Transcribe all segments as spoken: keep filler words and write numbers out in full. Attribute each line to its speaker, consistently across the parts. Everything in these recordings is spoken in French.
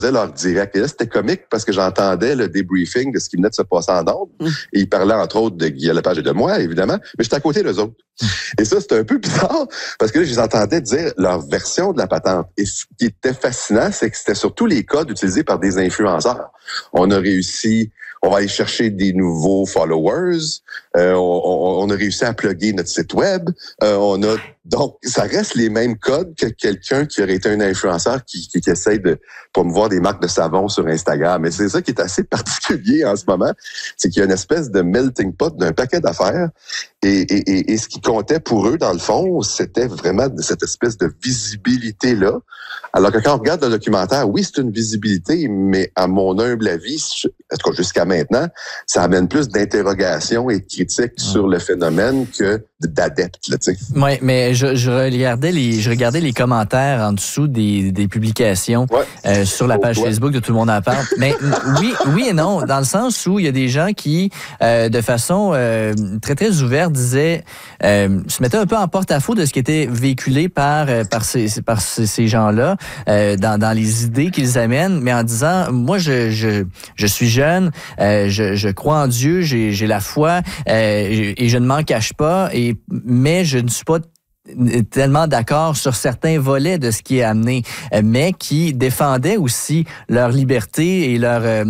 Speaker 1: leur direct. Et là, c'était comique parce que j'entendais le débriefing de ce qui venait de se passer en ondes. Mm. Et ils parlaient entre autres de Guy Lepage et de moi, évidemment, mais j'étais à côté d'eux autres. Mm. Et ça, c'était un peu bizarre parce que là, je les entendais dire leur version de la patente. Et ce qui était fascinant, c'est que c'était surtout les codes utilisés par des influenceurs. On a réussi, on va aller chercher des nouveaux followers, euh, on, on a réussi à plugger notre site web, euh, on a donc ça reste les mêmes codes que quelqu'un qui aurait été un influenceur qui, qui, qui essaie de promouvoir des marques de savon sur Instagram. Et c'est ça qui est assez particulier en ce moment, c'est qu'il y a une espèce de melting pot d'un paquet d'affaires. Et, et, et, et ce qui comptait pour eux, dans le fond, c'était vraiment cette espèce de visibilité-là. Alors que quand on regarde le documentaire, oui, c'est une visibilité, mais à mon humble avis, en tout cas jusqu'à maintenant, ça amène plus d'interrogations et de critiques mmh. sur le phénomène que d'adeptes. Là, tu sais.
Speaker 2: Oui, mais je, je, regardais les, je regardais les commentaires en dessous des, des publications ouais. euh, sur la page oh, Facebook de Tout le monde en parle. Mais oui, oui et non, dans le sens où il y a des gens qui, euh, de façon euh, très, très ouverte, disaient, euh, se mettaient un peu en porte-à-faux de ce qui était véhiculé par, euh, par, ces, par ces, ces gens-là, euh, dans, dans les idées qu'ils amènent, mais en disant, moi, je, je, je suis jeune, euh, je, je crois en Dieu, j'ai, j'ai la foi, euh, et je ne m'en cache pas, et, mais je ne suis pas tellement d'accord sur certains volets de ce qui est amené, mais qui défendaient aussi leur liberté et leur... Euh,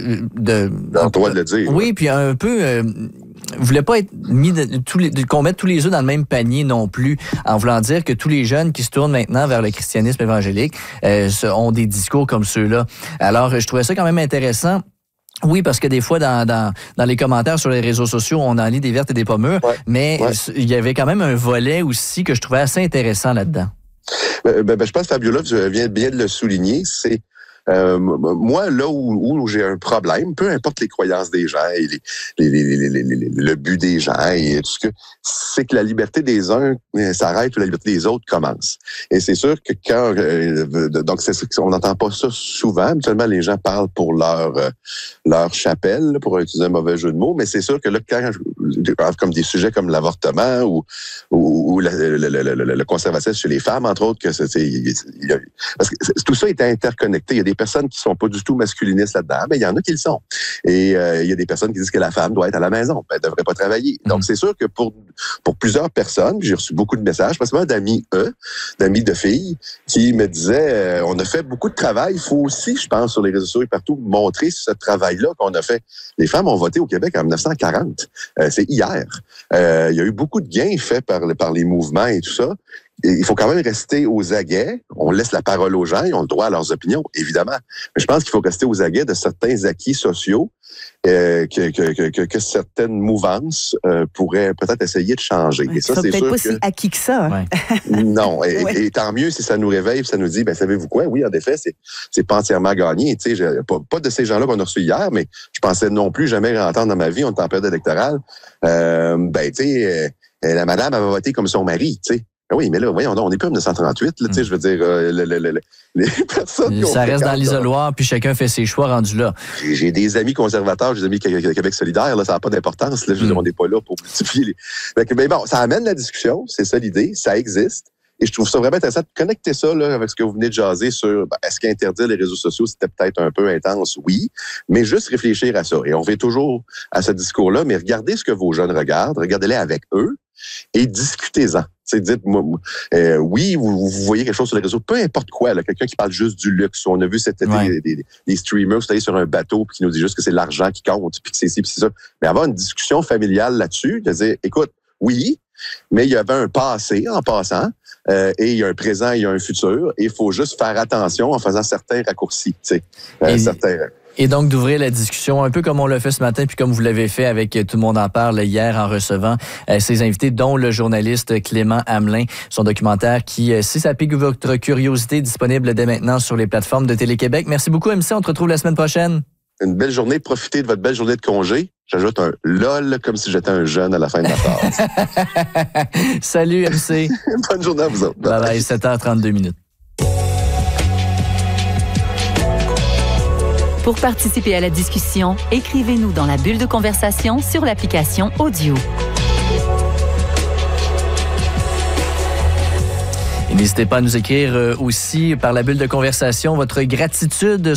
Speaker 2: de,
Speaker 1: leur droit de le dire.
Speaker 2: Oui, puis un peu... Euh, voulait pas être mis de, tous les, qu'on mette tous les œufs dans le même panier non plus, en voulant dire que tous les jeunes qui se tournent maintenant vers le christianisme évangélique euh, ont des discours comme ceux-là. Alors, je trouvais ça quand même intéressant. Oui, parce que des fois, dans, dans, dans les commentaires sur les réseaux sociaux, on en lit des vertes et des pas mûres, ouais, mais ouais. il y avait quand même un volet aussi que je trouvais assez intéressant là-dedans.
Speaker 1: Ben, ben, je pense que Fabiola vient bien de le souligner, c'est Euh, moi, là où, où j'ai un problème, peu importe les croyances des gens et les, les, les, les, les, les, le but des gens et tout ce que, c'est que la liberté des uns s'arrête ou la liberté des autres commence. Et c'est sûr que quand, euh, donc c'est ça qu'on n'entend pas ça souvent. Habituellement, les gens parlent pour leur leur chapelle, pour utiliser un mauvais jeu de mots. Mais c'est sûr que là, quand comme des sujets comme l'avortement ou ou, ou le, le, le, le, le conservatisme chez les femmes, entre autres, que c'est, c'est il y a, parce que tout ça est interconnecté. Il y a des personnes qui sont pas du tout masculinistes là-dedans, mais il y en a qui le sont. Et euh, il y a des personnes qui disent que la femme doit être à la maison, elle devrait pas travailler. Donc, c'est sûr que pour pour plusieurs personnes, j'ai reçu beaucoup de messages, principalement d'amis eux, d'amis de filles, qui me disaient, euh, on a fait beaucoup de travail, il faut aussi, je pense, sur les réseaux sociaux et partout, montrer ce travail-là qu'on a fait. Les femmes ont voté au Québec en dix-neuf cent quarante. Euh, c'est hier. Euh, il y a eu beaucoup de gains faits par, par les mouvements et tout ça. Et il faut quand même rester aux aguets. On laisse la parole aux gens, ils ont le droit à leurs opinions, évidemment. Mais je pense qu'il faut rester aux aguets de certains acquis sociaux euh, que, que, que, que certaines mouvances euh, pourraient peut-être essayer de changer.
Speaker 3: Ouais,
Speaker 1: et ça,
Speaker 3: c'est
Speaker 1: peut-être
Speaker 3: sûr
Speaker 1: pas
Speaker 3: que... si acquis que ça. Hein?
Speaker 1: Ouais. Non. Et,
Speaker 3: ouais.
Speaker 1: et tant mieux si ça nous réveille, ça nous dit, ben savez-vous quoi? Oui, en effet, c'est, c'est pas entièrement gagné. Tu sais, pas, pas de ces gens-là qu'on a reçus hier, mais je pensais non plus jamais entendre dans ma vie, on est en période électorale. Euh, ben, tu sais, euh, la madame avait voté comme son mari, tu sais. Oui, mais là, voyons, on n'est plus en dix-neuf cent trente-huit, là, tu sais, je veux dire, euh, le, le, le, les personnes...
Speaker 2: Ça reste dans l'isoloir, puis chacun fait ses choix rendus là.
Speaker 1: J'ai, j'ai des amis conservateurs, j'ai des amis Québec solidaire, là, ça n'a pas d'importance, là, je veux mm. dire, on n'est pas là pour multiplier les... Mais, mais bon, ça amène la discussion, c'est ça l'idée, ça existe, et je trouve ça vraiment intéressant de connecter ça, là, avec ce que vous venez de jaser sur, ben, est-ce qu'interdire les réseaux sociaux, c'était peut-être un peu intense? Oui, mais juste réfléchir à ça, et on revient toujours à ce discours-là, mais regardez ce que vos jeunes regardent, regardez-les avec eux, et discutez-en. T'sais, dites, moi, euh, oui, vous, vous voyez quelque chose sur les réseaux, peu importe quoi, là, quelqu'un qui parle juste du luxe. On a vu cet été ouais. des, des, des streamers qui sont allés sur un bateau puis qui nous disent juste que c'est l'argent qui compte, puis que c'est ci, puis c'est ça. Mais avoir une discussion familiale là-dessus, de dire, écoute, oui, mais il y avait un passé en passant, euh, et il y a un présent, il y a un futur, et il faut juste faire attention en faisant certains raccourcis, tu sais, euh, certains...
Speaker 2: Et donc, d'ouvrir la discussion, un peu comme on l'a fait ce matin, puis comme vous l'avez fait avec Tout le monde en parle hier en recevant euh, ses invités, dont le journaliste Clément Hamelin. Son documentaire qui, euh, si ça pique votre curiosité, disponible dès maintenant sur les plateformes de Télé-Québec. Merci beaucoup, M C. On te retrouve la semaine prochaine.
Speaker 1: Une belle journée. Profitez de votre belle journée de congé. J'ajoute un lol comme si j'étais un jeune à la fin de ma phrase.
Speaker 2: Salut, M C.
Speaker 1: Bonne journée à vous autres.
Speaker 2: Bye bye, sept heures trente-deux minutes.
Speaker 4: Pour participer à la discussion, écrivez-nous dans la bulle de conversation sur l'application Audio.
Speaker 2: Et n'hésitez pas à nous écrire aussi par la bulle de conversation votre gratitude